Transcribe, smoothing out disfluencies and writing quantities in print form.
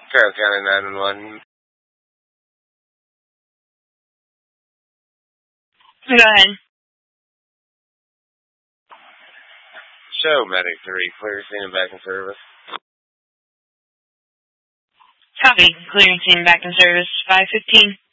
Carroll County 911. Go ahead. Show Medic 3, clear scene and back in service. Copy. Clearing scene back in service. 515.